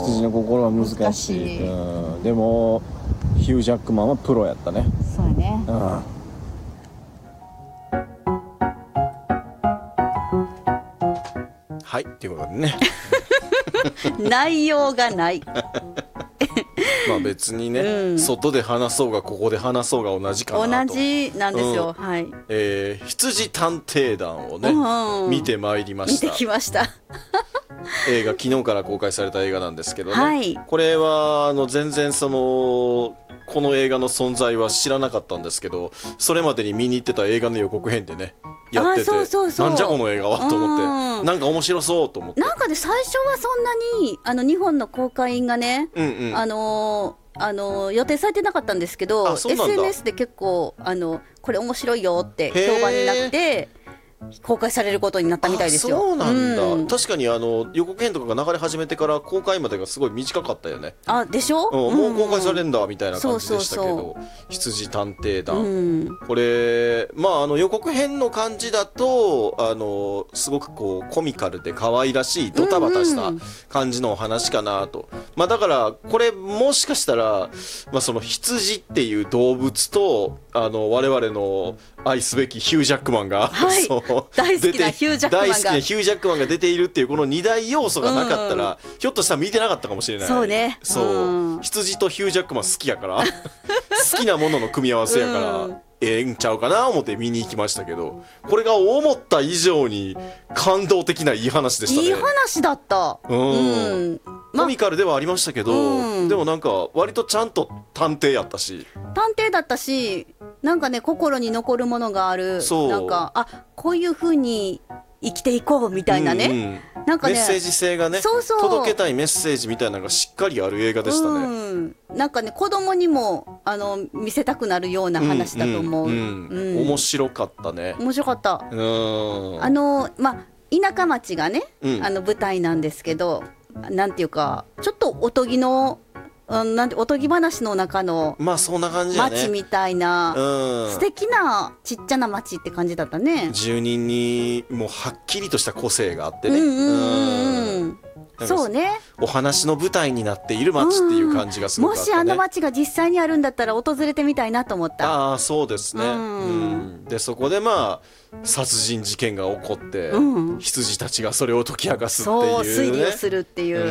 羊の心は難しい。 難しい、 でもヒュージャックマンはプロやったね。 そうやね、 はいっていうことでね内容がないまあ別にね、外で話そうがここで話そうが同じかなと。 同じなんですよ、はい。 羊探偵団をね、見てまいりました。 見てきました映画昨日から公開された映画なんですけどね、 はい、 これは全然この映画の存在は知らなかったんですけど、それまでに見に行ってた映画の予告編でねやってて、 そうなんじゃこの映画はと思って、なんか面白そうと思って、 なんかで最初はそんなに日本の公開がね、予定されてなかったんですけど、 SNS で結構これ面白いよって評判になって公開されることになったみたいですよ。 そうなんだ、確かに予告編とかが流れ始めてから公開までがすごい短かったよね。 でしょ、 もう公開されるんだみたいな感じでしたけど、羊探偵団、これ予告編の感じだとすごくこうコミカルで可愛らしいドタバタした感じのお話かなと。だからこれもしかしたら、その羊っていう動物と我々の愛すべきヒュージャックマンが、 大好きなヒュージャックマンが出ているっていうこの2大要素がなかったら、ひょっとしたら見てなかったかもしれない。 そうね、 羊とヒュージャックマン好きやから好きなものの組み合わせやから、んちゃうかな思って見に行きましたけど、これが思った以上に感動的ないい話でしたね。 いい話だった。 コミカルではありましたけど、でもなんか割とちゃんと探偵やったし、 なんかね、心に残るものがある。なんかこういう風に生きていこうみたいなね、なんかね、 メッセージ性がね、届けたいメッセージみたいなのがしっかりある映画でしたね。 なんかね、子供にも見せたくなるような話だと思う。 面白かったね。 面白かった。田舎町がね、舞台なんですけど、なんていうかちょっとおとぎのおとぎ話の中のそんな感じやね、 町みたいな、素敵なちっちゃな町って感じだったね。 住人にもうはっきりとした個性があってね、 そうね、 お話の舞台になっている町っていう感じがすごくあったね。 もしあの町が実際にあるんだったら訪れてみたいなと思った。 そうですね、でそこで殺人事件が起こって、羊たちがそれを解き明かすっていうね、 推理をするっていう、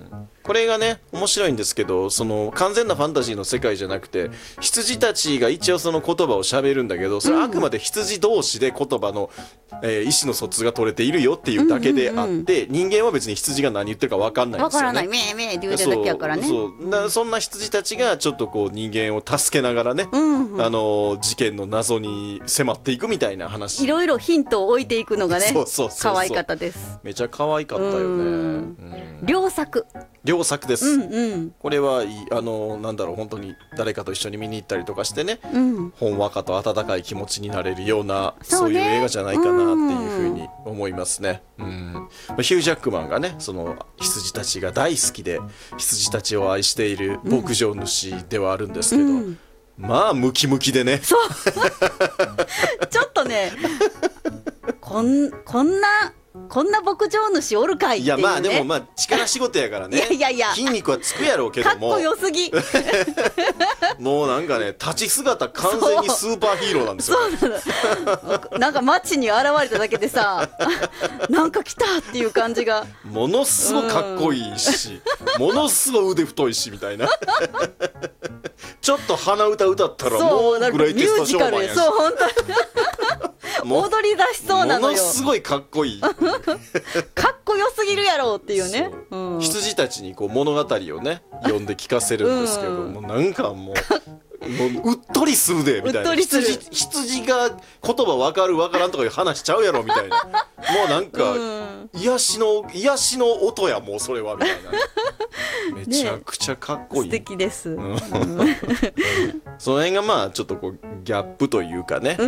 これがね面白いんですけど、その完全なファンタジーの世界じゃなくて、羊たちが一応その言葉を喋るんだけど、それはあくまで羊同士で言葉の、意思の疎通が取れているよっていうだけであって、人間は別に羊が何言ってるか分かんないんですよね。 分からない、めえめえって言うてるだけやからね。 そんな羊たちがちょっとこう人間を助けながらね、事件の謎に迫っていくみたいな話、 いろいろヒントを置いていくのがね、可愛かったです。 めちゃ可愛かったよね。 良作です、これはなんだろう、本当に誰かと一緒に見に行ったりとかしてね、ほんわかと温かい気持ちになれるような、そういう映画じゃないかなっていうふうに思いますね。ヒュージャックマンがね、その羊たちが大好きで羊たちを愛している牧場主ではあるんですけど、ムキムキでねそうちょっとねこんな牧場主おるかいっていうね。 いやでも力仕事やからねいや筋肉はつくやろうけども、 かっこよすぎもうなんかね、立ち姿完全にスーパーヒーローなんですよ。 なんか街に現れただけでさなんか来たっていう感じが、 ものすごいかっこいいし、ものすごい腕太いしみたいなちょっと鼻歌歌ったらもうグレイテストショーマンやし、 そう本当踊り出しそうなのよ。 ものすごいかっこいいかっこよすぎるやろっていうね。 羊たちにこう物語をね読んで聞かせるんですけども、なんかもううっとりするでみたいな、羊が言葉分かる分からんとかいう話しちゃうやろみたいな、もうなんか癒しの音や、もうそれはみたいなめちゃくちゃかっこいい、 素敵です。 その辺がちょっとこうギャップというかね、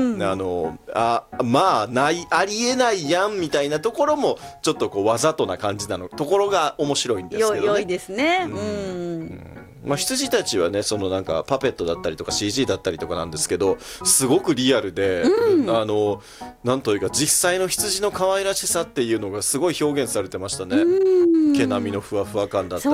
ありえないやんみたいなところもちょっとこうわざとな感じなのところが面白いんですけどね。 良いですね。 羊たちはね、そのなんかパペットだったりとか CG だったりとかなんですけど、すごくリアルで、なんというか実際の羊の可愛らしさっていうのがすごい表現されてましたね。毛並みのふわふわ感だったり